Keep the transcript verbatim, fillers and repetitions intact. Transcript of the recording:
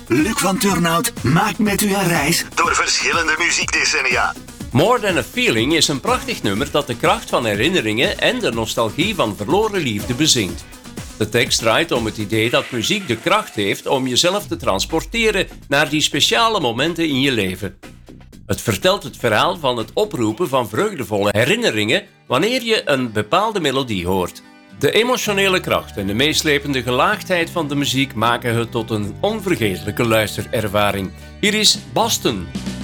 Luc van Turnhout maakt met u een reis door verschillende muziekdecennia. More Than a Feeling is een prachtig nummer dat de kracht van herinneringen en de nostalgie van verloren liefde bezingt. De tekst draait om het idee dat muziek de kracht heeft om jezelf te transporteren naar die speciale momenten in je leven. Het vertelt het verhaal van het oproepen van vreugdevolle herinneringen wanneer je een bepaalde melodie hoort. De emotionele kracht en de meeslepende gelaagdheid van de muziek maken het tot een onvergetelijke luisterervaring. Hier is Boston.